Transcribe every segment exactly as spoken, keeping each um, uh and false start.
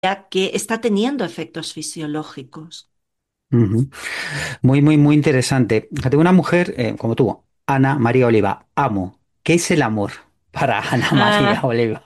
que está teniendo efectos fisiológicos. Ujú. Muy, muy, muy interesante. Tengo una mujer eh, como tú, Ana María Oliva. Amo. ¿Qué es el amor para Ana María Ah, Oliva?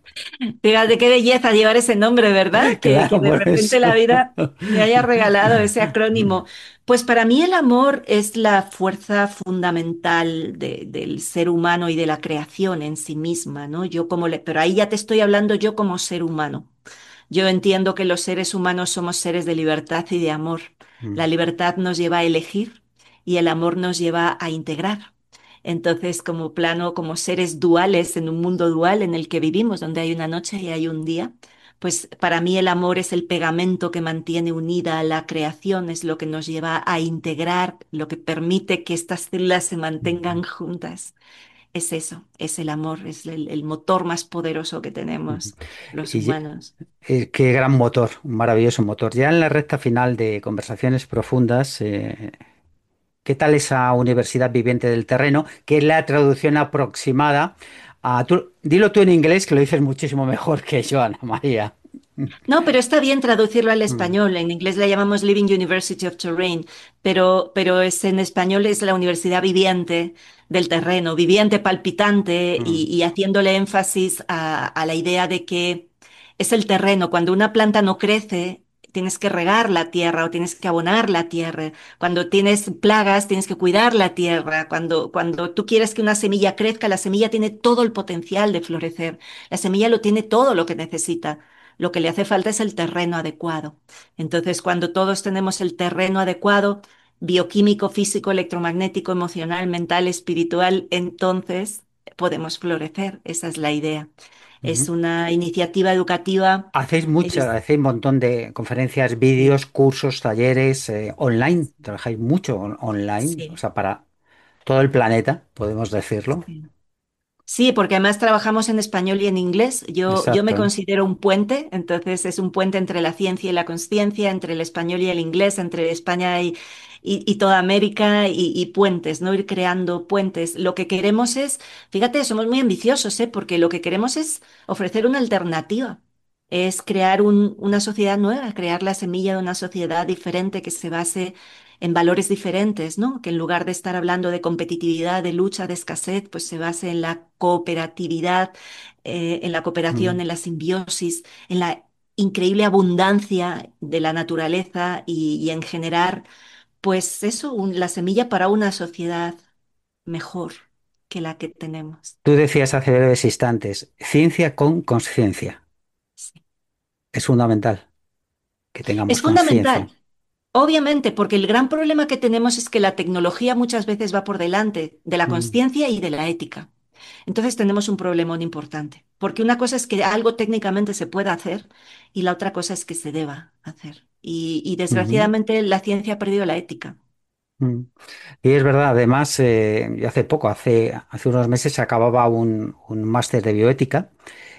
fíjate qué belleza llevar ese nombre, ¿verdad? Que, que Claro, de por repente la eso. vida me haya regalado ese acrónimo. Pues para mí el amor es la fuerza fundamental de- del ser humano y de la creación en sí misma, ¿no? Yo como le, pero ahí ya te estoy hablando yo como ser humano. Yo entiendo que los seres humanos somos seres de libertad y de amor. La Mm, libertad nos lleva a elegir y el amor nos lleva a integrar. Entonces, como plano, como seres duales en un mundo dual en el que vivimos, donde hay una noche y hay un día, pues para mí el amor es el pegamento que mantiene unida a la creación, es lo que nos lleva a integrar, lo que permite que estas células se ujú, mantengan juntas. Es eso, es el amor, es el, el motor más poderoso que ujú. tenemos los Y ye- humanos. eh, qué gran motor, un maravilloso motor. Ya en la recta final de Conversaciones Profundas, eh, ¿qué tal esa universidad viviente del terreno? ¿Qué es la traducción aproximada a tú- dilo tú en inglés, que lo dices muchísimo mejor que yo, Ana María. No, pero está bien traducirlo al Mm, español. En inglés la llamamos Living University of Terrain, pero, pero es, en español es la universidad viviente del terreno, viviente, palpitante y, mm, y haciéndole énfasis a, a la idea de que es el terreno. Cuando una planta no crece, tienes que regar la tierra o tienes que abonar la tierra. Cuando tienes plagas, tienes que cuidar la tierra. Cuando, cuando tú quieres que una semilla crezca, la semilla tiene todo el potencial de florecer. La semilla lo tiene todo lo que necesita. Lo que le hace falta es el terreno adecuado. Entonces, cuando todos tenemos el terreno adecuado, bioquímico, físico, electromagnético, emocional, mental, espiritual, entonces podemos florecer. Esa es la idea. Es ujú. una iniciativa educativa. Hacéis muchas, Es- hacéis un montón de conferencias, vídeos, cursos, talleres, eh, online. Trabajáis mucho on- online, o sí, sea, para todo el planeta, podemos decirlo. sí. Sí, porque además trabajamos en español y en inglés. Yo, yo me Exacto. considero un puente, entonces es un puente entre la ciencia y la conciencia, entre el español y el inglés, entre España y, y- y toda América y, y puentes, ¿no? Ir creando puentes. Lo que queremos es, fíjate, somos muy ambiciosos, ¿eh? Porque lo que queremos es ofrecer una alternativa, es crear un- una sociedad nueva, crear la semilla de una sociedad diferente que se base en valores diferentes, ¿no? Que en lugar de estar hablando de competitividad, de lucha, de escasez, pues se base en la cooperatividad, eh, en la cooperación, Mm. en la simbiosis, en la increíble abundancia de la naturaleza y, y en generar, pues eso, un- la semilla para una sociedad mejor que la que tenemos. Tú decías hace breves instantes, ciencia con conciencia. Sí. Es fundamental que tengamos Es conciencia. fundamental. Obviamente, porque el gran problema que tenemos es que la tecnología muchas veces va por delante de la Mm, conciencia y de la ética. Entonces tenemos un problemón importante, porque una cosa es que algo técnicamente se pueda hacer y la otra cosa es que se deba hacer. Y, y ujú, desgraciadamente la ciencia ha perdido la ética. mm. Y es verdad, además, eh, yo hace poco, hace, hace unos meses, acababa un, un máster de bioética.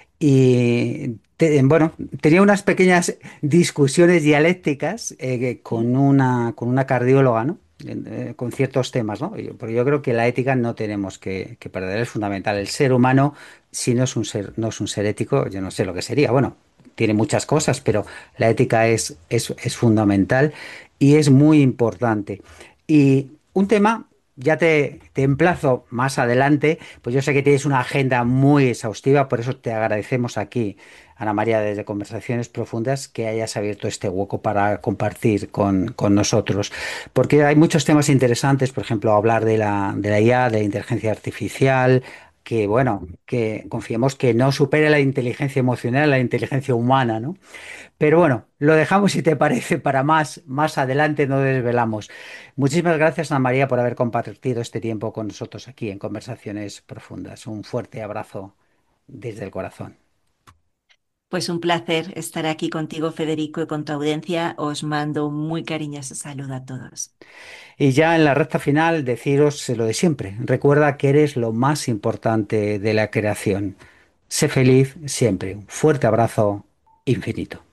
Y te- bueno, tenía unas pequeñas discusiones dialécticas eh, ¿Sí? con una, con una cardióloga, ¿no? En- eh, con ciertos temas, ¿no? Y- Porque yo creo que la ética no tenemos que, que perder, es fundamental. El ser humano, si no es un ser, no es un ser ético, yo no sé lo que sería. Bueno, tiene muchas cosas, pero la ética es, es, es fundamental y es muy importante. Y un tema, ya te, te emplazo más adelante, pues yo sé que tienes una agenda muy exhaustiva, por eso te agradecemos aquí, Ana María, desde Conversaciones Profundas, que hayas abierto este hueco para compartir con, con nosotros. Porque hay muchos temas interesantes, por ejemplo, hablar de la, de la I A, de la inteligencia artificial, que bueno, que confiemos que no supere la inteligencia emocional, la inteligencia humana, ¿no? Pero bueno, lo dejamos si te parece para más, más adelante, no desvelamos. Muchísimas gracias, Ana María, por haber compartido este tiempo con nosotros aquí en Conversaciones Profundas. Un fuerte abrazo desde el corazón. Pues un placer estar aquí contigo, Federico, y con tu audiencia. Os mando un muy cariñoso saludo a todos. Y ya en la recta final, deciros lo de siempre. Recuerda que eres lo más importante de la creación. Sé feliz siempre. Un fuerte abrazo infinito.